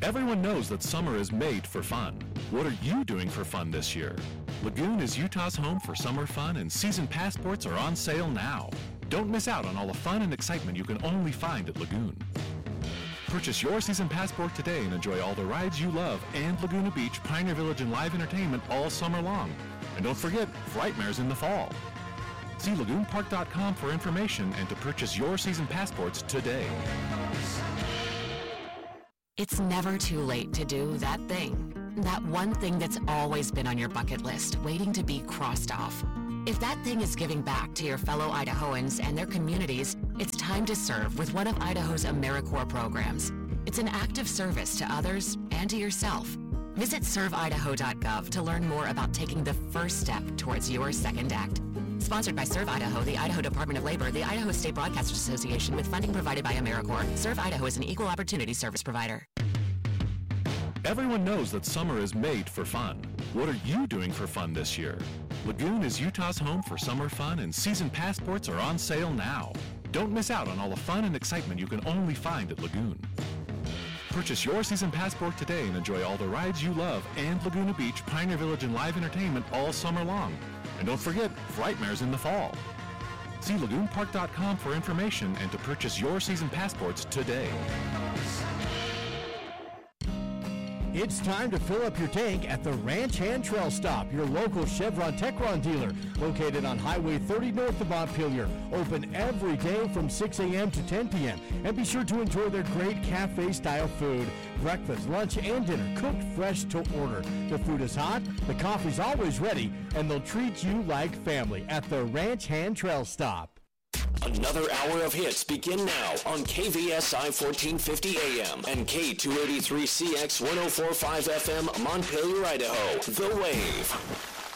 Everyone knows that summer is made for fun. What are you doing for fun this year? Lagoon is Utah's home for summer fun, and season passports are on sale now. Don't miss out on all the fun and excitement you can only find at Lagoon. Purchase your season passport today and enjoy all the rides you love and Laguna Beach, Pioneer Village, and live entertainment all summer long. And don't forget, Frightmares in the fall. See lagoonpark.com for information and to purchase your season passports today. It's never too late to do that thing. That one thing that's always been on your bucket list, waiting to be crossed off. If that thing is giving back to your fellow Idahoans and their communities, it's time to serve with one of Idaho's AmeriCorps programs. It's an act of service to others and to yourself. Visit serveidaho.gov to learn more about taking the first step towards your second act. Sponsored by Serve Idaho, the Idaho Department of Labor, the Idaho State Broadcasters Association, with funding provided by AmeriCorps. Serve Idaho is an equal opportunity service provider. Everyone knows that summer is made for fun. What are you doing for fun this year? Lagoon is Utah's home for summer fun, and season passports are on sale now. Don't miss out on all the fun and excitement you can only find at Lagoon. Purchase your season passport today and enjoy all the rides you love and Laguna Beach, Pioneer Village, and live entertainment all summer long. And don't forget, Frightmares in the fall. See lagoonpark.com for information and to purchase your season passports today. It's time to fill up your tank at the Ranch Hand Trail Stop, your local Chevron Techron dealer, located on Highway 30 north of Montpelier. Open every day from 6 a.m. to 10 p.m. And be sure to enjoy their great cafe-style food. Breakfast, lunch, and dinner cooked fresh to order. The food is hot, the coffee's always ready, and they'll treat you like family at the Ranch Hand Trail Stop. Another hour of hits begin now on KVSI 1450 AM and K283CX 1045 FM, Montpelier, Idaho. The Wave.